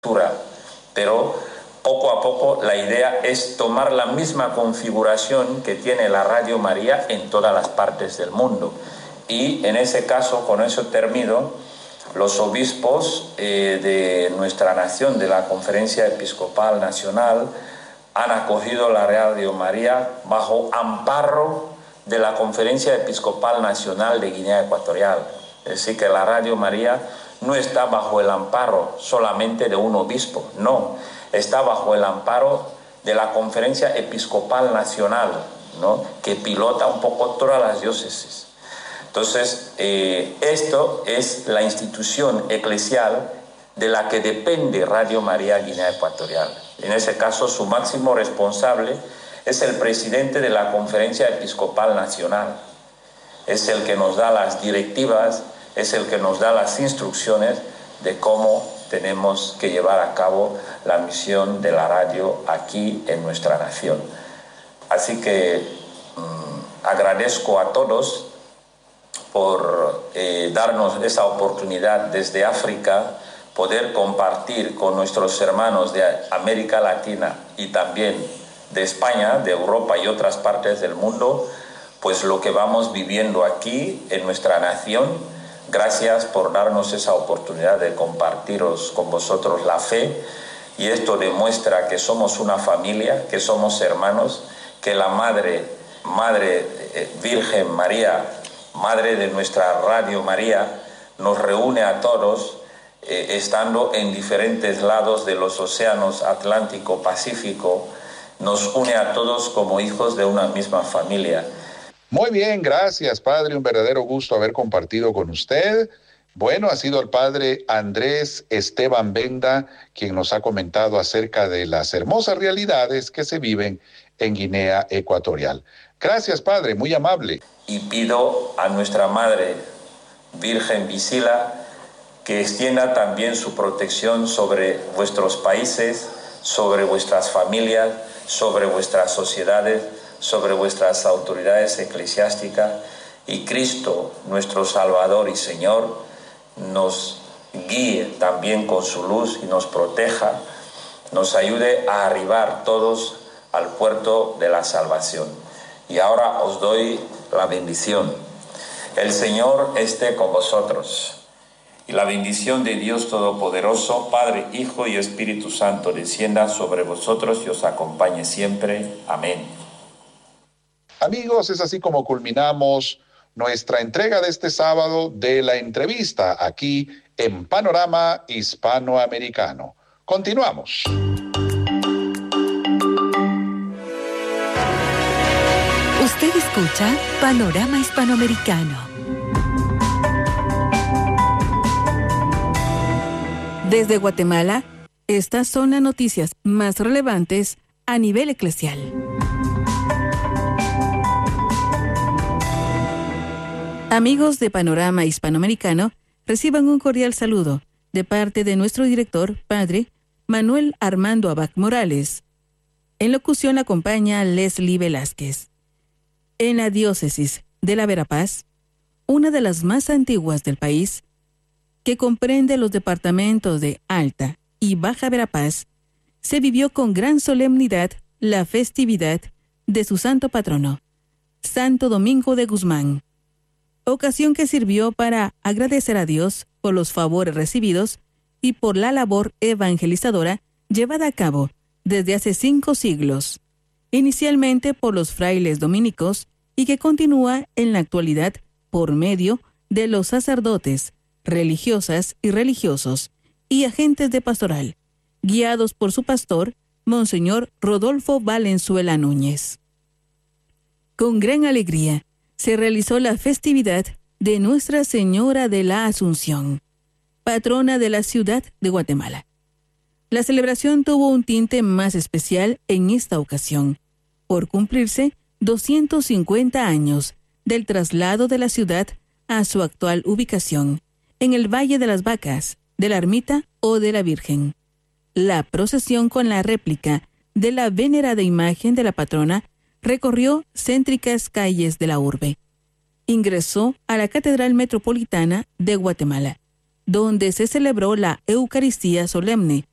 pero poco a poco la idea es tomar la misma configuración que tiene la Radio María en todas las partes del mundo. Y en ese caso, con eso termino, los obispos de nuestra nación, de la Conferencia Episcopal Nacional, han acogido la Radio María bajo amparo de la Conferencia Episcopal Nacional de Guinea Ecuatorial. Es decir, que la Radio María no está bajo el amparo solamente de un obispo, no, está bajo el amparo de la Conferencia Episcopal Nacional, ¿no?, que pilota un poco todas las diócesis. Entonces, esto es la institución eclesial de la que depende Radio María Guinea Ecuatorial. En ese caso, su máximo responsable es el presidente de la Conferencia Episcopal Nacional. Es el que nos da las directivas, es el que nos da las instrucciones de cómo tenemos que llevar a cabo la misión de la radio aquí en nuestra nación. Así que agradezco a todos por darnos esa oportunidad desde África, poder compartir con nuestros hermanos de América Latina y también de España, de Europa y otras partes del mundo, pues lo que vamos viviendo aquí en nuestra nación. Gracias por darnos esa oportunidad de compartiros con vosotros la fe, y esto demuestra que somos una familia, que somos hermanos, que la Madre Virgen María, Madre de nuestra Radio María, nos reúne a todos, estando en diferentes lados de los océanos Atlántico, Pacífico, nos une a todos como hijos de una misma familia. Muy bien, gracias, padre. Un verdadero gusto haber compartido con usted. Bueno, ha sido el padre Andrés Esteban Benda quien nos ha comentado acerca de las hermosas realidades que se viven en Guinea Ecuatorial. Gracias, padre, muy amable. Y pido a nuestra Madre Virgen Visila que extienda también su protección sobre vuestros países, sobre vuestras familias, sobre vuestras sociedades, sobre vuestras autoridades eclesiásticas, y Cristo, nuestro Salvador y Señor, nos guíe también con su luz y nos proteja, nos ayude a arribar todos al puerto de la salvación. Y ahora os doy la bendición. El Señor esté con vosotros. Y la bendición de Dios Todopoderoso, Padre, Hijo y Espíritu Santo, descienda sobre vosotros y os acompañe siempre. Amén. Amigos, es así como culminamos nuestra entrega de este sábado de la entrevista aquí en Panorama Hispanoamericano. Continuamos. Usted escucha Panorama Hispanoamericano. Desde Guatemala, estas son las noticias más relevantes a nivel eclesial. Amigos de Panorama Hispanoamericano, reciban un cordial saludo de parte de nuestro director, Padre Manuel Armando Abad Morales. En locución acompaña Leslie Velázquez. En la diócesis de la Verapaz, una de las más antiguas del país, que comprende los departamentos de Alta y Baja Verapaz, se vivió con gran solemnidad la festividad de su santo patrono, Santo Domingo de Guzmán, ocasión que sirvió para agradecer a Dios por los favores recibidos y por la labor evangelizadora llevada a cabo desde hace 5 siglos, inicialmente por los frailes dominicos y que continúa en la actualidad por medio de los sacerdotes, religiosas y religiosos y agentes de pastoral, guiados por su pastor, Monseñor Rodolfo Valenzuela Núñez. Con gran alegría se realizó la festividad de Nuestra Señora de la Asunción, patrona de la ciudad de Guatemala. La celebración tuvo un tinte más especial en esta ocasión, por cumplirse 250 años del traslado de la ciudad a su actual ubicación, en el Valle de las Vacas, de la Ermita o de la Virgen. La procesión con la réplica de la venerada imagen de la patrona recorrió céntricas calles de la urbe. Ingresó a la Catedral Metropolitana de Guatemala, donde se celebró la Eucaristía solemne